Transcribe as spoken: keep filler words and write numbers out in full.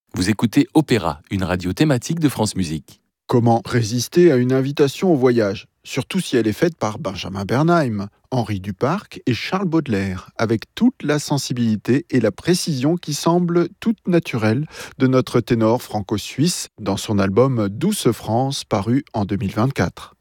Vous écoutez Opéra, une radio thématique de France Musique. Comment résister à une invitation au voyage, surtout si elle est faite par Benjamin Bernheim, Henri Duparc et Charles Baudelaire, avec toute la sensibilité et la précision qui semblent toutes naturelles de notre ténor franco-suisse dans son album Douce France paru en deux mille vingt-quatre.